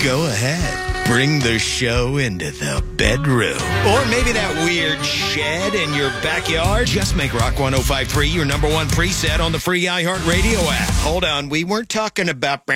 Go ahead. Bring the show into the bedroom. Or maybe that weird shed in your backyard. Just make Rock 105.3 your number one preset on the free iHeartRadio app. Hold on, we weren't talking about